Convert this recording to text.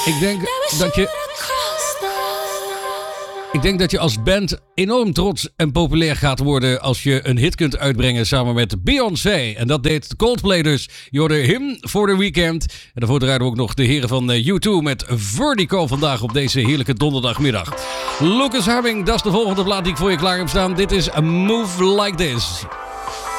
Ik denk dat je als band enorm trots en populair gaat worden als je een hit kunt uitbrengen samen met Beyoncé. En dat deed Coldplay dus. Je hoorde Him for the Weekend. En daarvoor draaiden we ook nog de heren van U2 met Vertigo vandaag op deze heerlijke donderdagmiddag. Lucas Harding, dat is de volgende plaat die ik voor je klaar heb staan. Dit is A Move Like This.